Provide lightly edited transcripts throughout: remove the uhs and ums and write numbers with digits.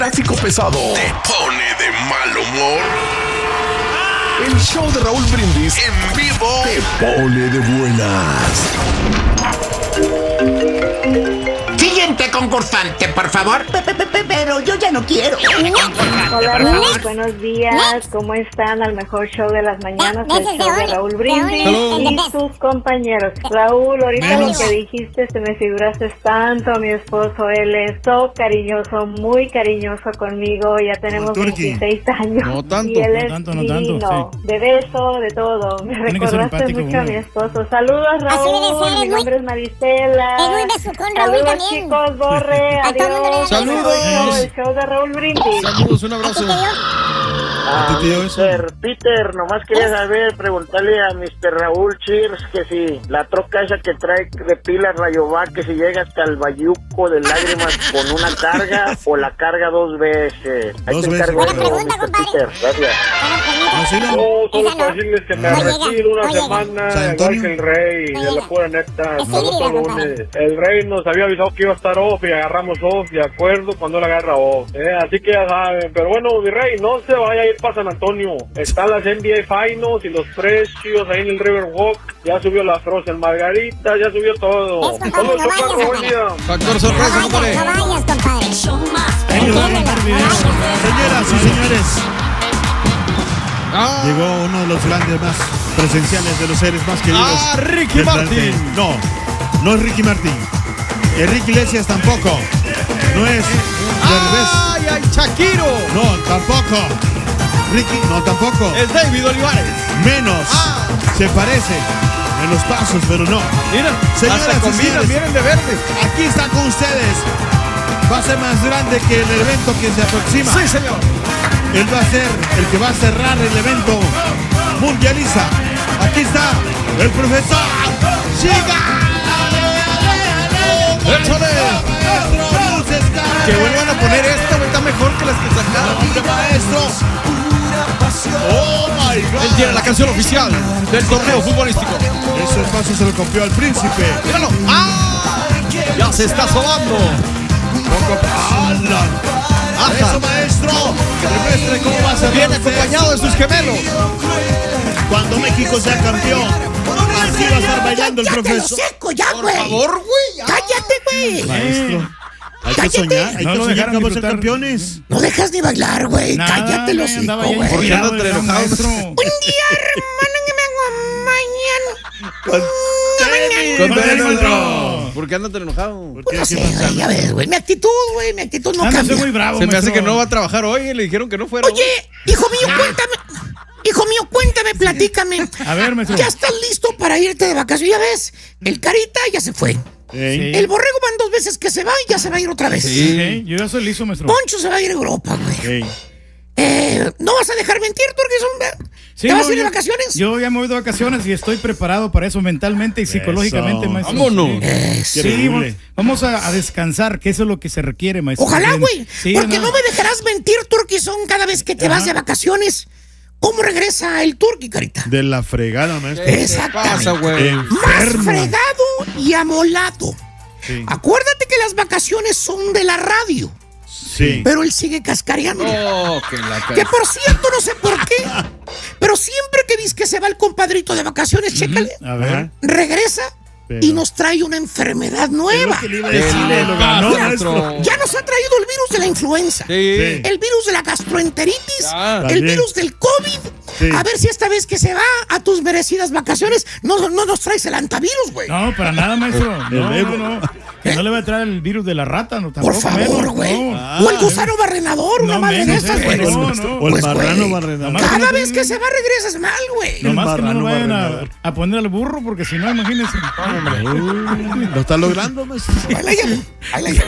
tráfico pesado te pone de mal humor. El show de Raúl Brindis en vivo te pone de buenas. Siguiente concursante, por favor. Pero yo ya no quiero. Hola Raúl, buenos días. ¿Cómo están? Al mejor show de las mañanas, el show de Raúl Brindis y sus compañeros. Raúl, ahorita lo que dijiste, se me figuraste tanto a mi esposo. Él es todo cariñoso, muy cariñoso conmigo. Ya tenemos 26 años. No tanto, y él es no divino, tanto, de beso, de todo. Me recordaste mucho a mi esposo. Saludos, Raúl. Mi nombre es Marisela. Es muy besucón, Raúl, Saludos, también. chicos. Borre, A todo el mundo le da adiós. Saludos. El show de Raúl Brindis. Saludos, un abrazo. Peter, nomás quería saber, preguntarle a Mr. Raúl Cheers que si la troca esa que trae de pilas Rayovac, que si llega hasta el Bayuco de Lágrimas con una carga o la carga dos veces. Dos veces. Cargo Buena eso, pregunta, Mr. compadre. Peter, gracias. Solo para decirles que me retiro una semana, igual que el Rey, de la pura neta. El Rey nos había avisado que iba a estar off y agarramos off, de acuerdo, cuando él agarra off. Así que ya saben. Pero bueno, mi Rey, no se vaya a ir para San Antonio. Están las NBA Finals y los precios ahí en el Riverwalk. Ya subió la Frozen Margarita, ya subió todo. No vayas, Factor sorpresa, compadre. No vayas, compadre. Señoras y señores, llegó uno de los grandes más presenciales de los seres más queridos. Ricky del Martin. planeta. No es Ricky Martin. Enrique Iglesias tampoco. No es Derbez. ¡Ay, ay, Shakiro! No, tampoco. Ricky, no, tampoco. Es David Olivares. Menos. Se parece en los pasos, pero no. Mira, Señoras hasta y combinan, señores, vienen de verde. aquí está con ustedes. Va a ser más grande que el evento que se aproxima. Sí, señor. Él va a ser el que va a cerrar el evento Mundializa. Aquí está el profesor Chica. ¡Échale! Que vuelvan a poner esta, está mejor que las que sacaron. ¡Hombre, maestro! ¡Oh, my God! Él tiene la canción oficial del torneo futbolístico. Ese espacio se lo copió al príncipe. ¡Míralo! ¡Ah! Ya se está sobando. ¡Hala! ¡Eso, maestro! Que demuestre cómo va a ser. Viene acompañado de sus gemelos. Cuando México sea campeón, así va a estar bailando el profesor. Seco ya, Por güey. favor, güey. ya. Cállate, güey. Maestro, hay que Cállate. soñar, hay No que lo soñar dejaron que vamos a ser disfrutar. campeones. No dejas ni bailar, güey. Cállate los hijos, güey. ¿Por qué andas tan enojado, maestro? Un día, hermano, que me hago mañana. Contén, maestro. ¿Por qué andas tan enojado? Pues no sé, güey, ya ves, güey. Mi actitud no cambia. muy bravo. Se me hace que no va a trabajar hoy. Le dijeron que no fuera. Oye, hijo mío, cuéntame. Hijo mío, cuéntame, platícame. A ver, maestro. ¿Ya estás listo para irte de vacaciones? Ya ves, el Carita ya se fue. Sí. El Borrego van 2 veces que se va y ya se va a ir otra vez. Sí. Yo ya soy listo, maestro. Poncho se va a ir a Europa, güey. Sí. ¿No vas a dejar mentir, Turquís? Sí, ¿Te vas no, a ir de yo- vacaciones? Yo ya me voy de vacaciones y estoy preparado para eso mentalmente y psicológicamente, Eso. maestro. Vámonos. Sí, Increíble. vamos a descansar, que eso es lo que se requiere, maestro. Ojalá, Bien. güey. Sí, porque no me dejarás mentir, Turquizón, cada vez que te vas de vacaciones. ¿Cómo regresa el Turqui, Carita? De la fregada, maestro. Exactamente. Pasa, güey. Más fregado y amolado. Sí. Acuérdate que las vacaciones son de la radio. Sí. Pero él sigue cascareando. Oh, que la Que por cierto, no sé por qué, pero siempre que dices que se va el compadrito de vacaciones, chécale, A ver. regresa Pero- y nos trae una enfermedad nueva. Que le iba a decir, lo ganó, maestro. Ya nos ha traído el virus de la influenza, Sí. el virus de la gastroenteritis, Ya. el También. virus del COVID. Sí. A ver si esta vez que se va a tus merecidas vacaciones no nos traes el antivirus, güey. No, para nada, maestro. No, Evo. no. Que no le va a traer el virus de la rata, no, Por tampoco. favor, menos, güey. no. O el gusano barrenador, una No, madre de menos, esas, güey. no, no. O el Pues, marrano güey, barrenador. Nomás- Cada vez que se va regresas mal, güey. Nomás que no lo marrano vayan barrenador. a poner al burro, porque si no, imagínense. Lo está logrando, maestro. Ahí la llevo, ahí la llevo.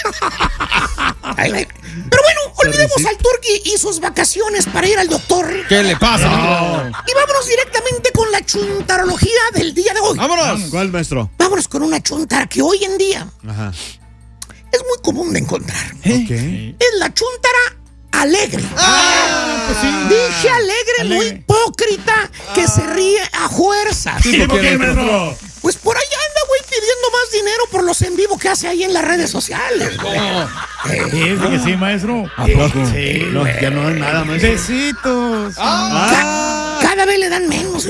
Ahí la llevo. Pero bueno, olvidemos al Turqui y sus vacaciones para ir al doctor. ¿Qué le pasa? Y vámonos directamente con la chuntarología del día de hoy. ¡Vámonos! ¿Cuál, maestro? Vámonos con una chuntara que hoy en día Ajá. es muy común de encontrar. Ok. Es la chuntara alegre. Pues sí. Dije alegre, muy Alegre. hipócrita, que se ríe a fuerzas. ¿Por qué, maestro? Pues por allá anda, güey, pidiendo más dinero por los en vivo que hace ahí en las redes sociales, güey. Que sí, maestro. ¿A poco? Sí, No, ya no dan nada, maestro. Besitos. Cada vez le dan menos.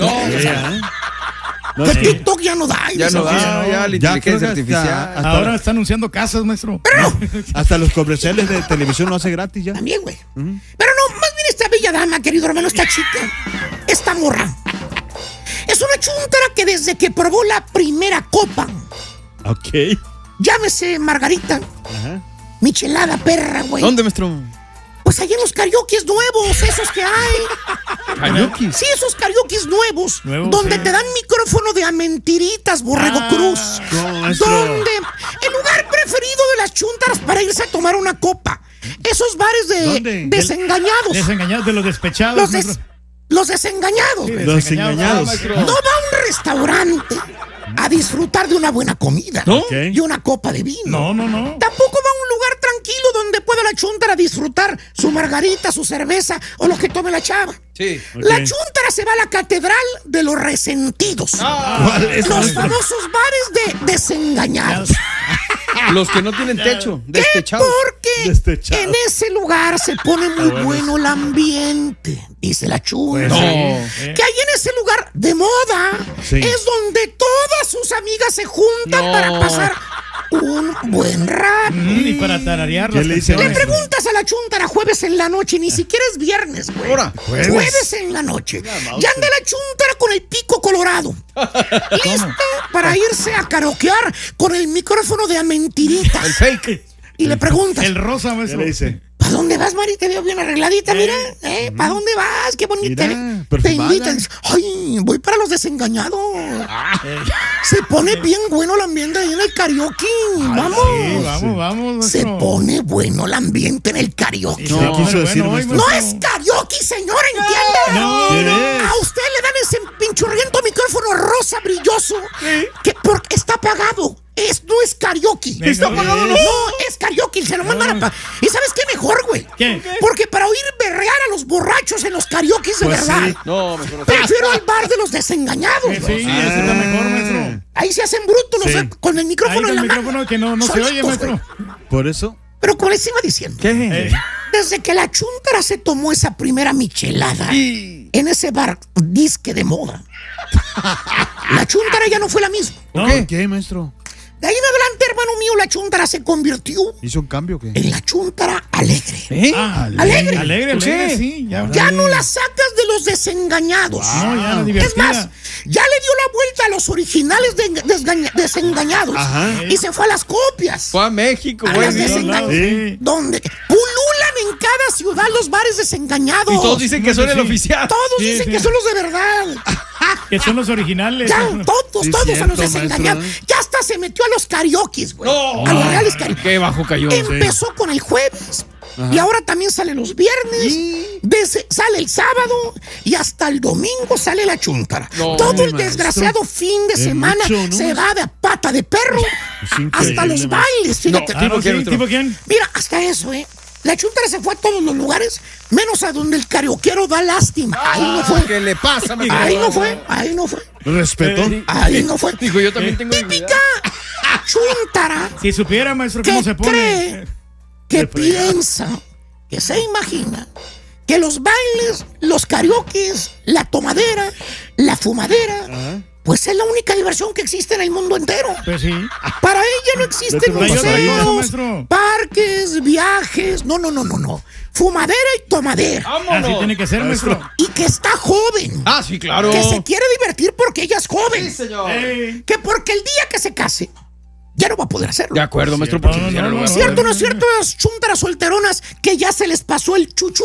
No, que TikTok ya no da. Ya no da, ya la inteligencia artificial. Ahora está anunciando casas, maestro. Hasta los comerciales de televisión lo hace gratis ya. También, güey. Pero no, más bien esta bella dama, querido hermano, esta chica, esta morra. Es una chuntara que desde que probó la primera copa, Ok. llámese Margarita, michelada perra, güey. ¿Dónde, maestro? Pues allá en los karaokes nuevos, esos que hay. ¿Karaoke? Sí, esos karaokes nuevos, Nuevos, donde sí. te dan micrófono de a mentiritas, Borrego Cruz. no, maestro. Donde el lugar preferido de las chuntaras para irse a tomar una copa. Esos bares de ¿Dónde? desengañados. Desengañados de los despechados. Los desengañados. Sí, güey. Los engañados. No va a un restaurante a disfrutar de una buena comida ¿No? Ok. y una copa de vino. No. Tampoco va a un lugar tranquilo donde pueda la chuntara disfrutar su margarita, su cerveza o lo que tome la chava. Sí. La chuntara se va a la catedral de los resentidos. ¿Cuál es, Los maestro? famosos bares de desengañados. Los que no tienen techo, destechados. Porque Destechados. en ese lugar se pone muy bueno el ambiente, dice la chunta. No. Que ahí en ese lugar de moda Sí. es donde todas sus amigas se juntan No. para pasar un buen rato. Y para tararear ¿Qué las le dice, Le canciones. preguntas a la chuntara jueves en la noche, ni siquiera es viernes, güey. Ahora. Jueves en la noche. Ya anda la chuntara con el pico colorado. Lista para irse a karaokear con el micrófono de a mentiritas. El fake. Y le preguntas, El rosa, ¿Qué maestro. le dice? ¿para dónde vas, Mari? Te veo bien arregladita, mira. ¿Para dónde vas? Qué bonita. Mira, Te perfumada. invitan. Ay, voy para los desengañados. Se pone bien bueno el ambiente ahí en el karaoke. Vamos. Sí, vamos, Se maestro. pone bueno el ambiente en el karaoke. No, Se pone quiso decir, hoy, maestro. No es karaoke, señor, ¿entiende? No. A usted le dan ese pinchurriento micrófono rosa brilloso que porque está apagado. No es karaoke. Está apagado, No, es karaoke. Se lo mandan a ¿Y sabes qué mejor, güey? ¿Qué? Porque para oír berrear a los borrachos en los karaoke de Pues verdad. sí. No, mejor no. Prefiero el bar de los desengañados. Sí, güey. ese es la mejor, maestro. Ahí se hacen brutos los Sí. con el micrófono Ahí en la el mano. micrófono que no se oye, Solitos, maestro. güey. Por eso. Pero como les iba diciendo, ¿Qué? desde que la chuntara se tomó esa primera michelada en ese bar disque de moda, la chuntara ya no fue la misma. No. ¿Qué, maestro? De ahí en adelante, hermano mío, la chuntara se convirtió ¿Hizo un cambio o qué? en la chuntara alegre. Alegre, Alegre. sí. Ya no la sacas de los desengañados. No, ya la Es divertida. más, ya le dio la vuelta a los originales desengañados Ajá. y se fue a las copias. Fue a México, A güey. las desengañados. Sí. Donde pululan en cada ciudad los bares desengañados. Y todos dicen que son el oficial. Todos Sí, dicen sí. que son los de verdad. Que son los originales. Ya, todos Sí, a cierto, los desengañados. maestro, Ya hasta se metió a los karaokes, güey. No. A los reales karaokes. Qué bajo cayó. Empezó con el jueves. Y ahora también sale los viernes, sale el sábado y hasta el domingo sale la chuntara. No, Todo el maestro. desgraciado fin de Es semana mucho, ¿no? se va de pata de perro increíble, hasta los maestro. bailes, fíjate. No. Ah, no, ¿Tipo quién, sí, otro? ¿tipo quién? Mira, hasta eso, La chuntara se fue a todos los lugares, menos a donde el karaoquero da lástima. Ahí no fue. ¿Qué le pasa, maestro? Ahí no fue. Ahí no fue. Respeto. Ahí no fue. Dijo, yo también tengo Típica chuntara Si supiera, maestro, que cómo se pone. cree, que piensa, que se imagina que los bailes, los karaokes, la tomadera, la fumadera, pues es la única diversión que existe en el mundo entero. Pues sí. Para ella no existen Vete por otra cosa, museos, maestro. parques, viajes. No. Fumadera y tomadera. Así tiene que ser, maestro. Y que está joven. Ah, sí, claro. Que se quiere divertir porque ella es joven. Sí, señor. Que porque el día que se case, ya no va a poder hacerlo. De acuerdo, maestro, porque No, ya no, lo no, va a- ¿Cierto o no es cierto? Las chuntaras solteronas que ya se les pasó el chuchú.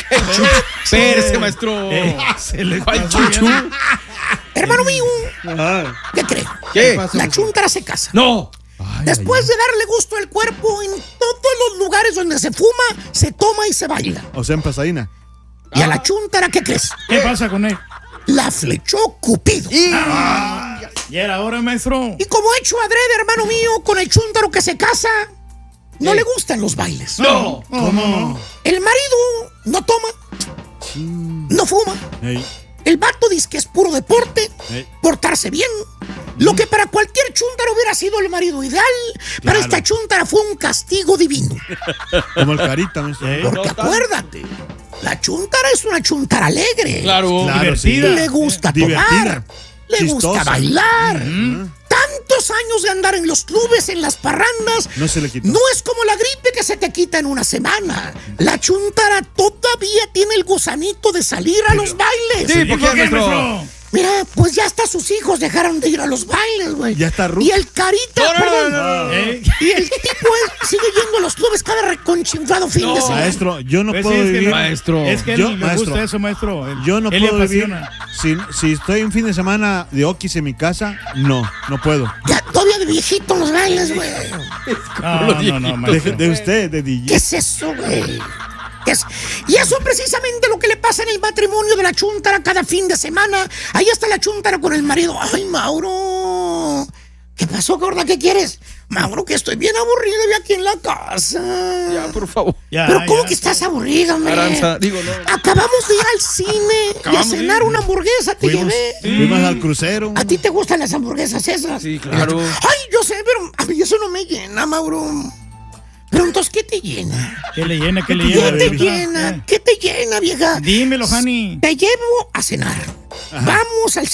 Espérese, maestro. Se les ¿Cuál pasó chuchú? ya. Hermano mío, Ajá. ¿qué cree? ¿Qué? La chuntara se casa. No. Después de darle gusto al cuerpo en todos los lugares donde se fuma, se toma y se baila. O sea, en Pasadena. Y a la chuntara, ¿qué crees? ¿Qué pasa con él? La flechó Cupido. Ya era hora, maestro. Y como hecho adrede, hermano mío, con el chúntaro que se casa, no le gustan los bailes. No. ¿Cómo? El marido no toma, no fuma. Ey. El vato dice que es puro deporte, Ey. portarse bien, Lo que para cualquier chúntaro hubiera sido el marido ideal, para esta chúntara fue un castigo divino. Como el Carita, maestro. Porque acuérdate, la chúntara es una chúntara alegre. Claro, divertida. Le gusta tomar, le gusta bailar. Tantos años de andar en los clubes, en las parrandas. No se le quitó. No es como la gripe que se te quita en una semana. La chúntara todavía tiene el gusanito de salir a los bailes. Sí, ¿por qué, maestro? Mira, pues ya hasta sus hijos dejaron de ir a los bailes, güey. Ya está Ruth. Y el Carita, perdón. No. Y el tipo sigue yendo a los clubes cada reconchinflado fin de semana. Maestro, yo no Pues puedo sí, es que vivir. Maestro. Es que Yo, le maestro, gusta eso, maestro. Yo no Él le puedo vivir. apasiona. Si estoy un fin de semana de Oquis en mi casa, no puedo. Ya todavía de viejito en los bailes, güey. No, maestro. De usted, de DJ. ¿Qué es eso, güey? Y eso es precisamente lo que le pasa en el matrimonio de la chúntara cada fin de semana. Ahí está la chúntara con el marido. Ay, Mauro. ¿Qué pasó, gorda? ¿Qué quieres? Mauro, que estoy bien aburrido de aquí en la casa. Ya, por favor. Pero ¿cómo que estás aburrido, hombre? Aranza, digo, no. Acabamos de ir al cine y a cenar una hamburguesa, te llevé. Fuimos al crucero. ¿A ti te gustan las hamburguesas esas? Sí, claro. Ay, yo sé, pero a mí eso no me llena, Mauro. Pero entonces, ¿qué te llena? ¿Qué le llena? ¿Qué le ¿Qué llena? te llena? ¿Qué te llena, vieja? Dímelo, Hani. Te llevo a cenar. Vamos al